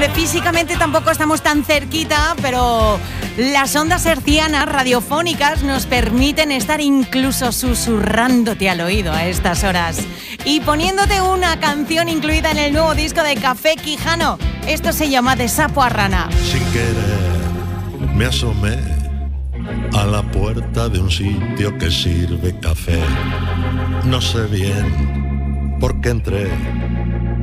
Hombre, físicamente tampoco estamos tan cerquita, pero las ondas hercianas radiofónicas nos permiten estar incluso susurrándote al oído a estas horas y poniéndote una canción incluida en el nuevo disco de Café Quijano. Esto se llama De Sapo a Rana. Sin querer me asomé a la puerta de un sitio que sirve café. No sé bien por qué entré,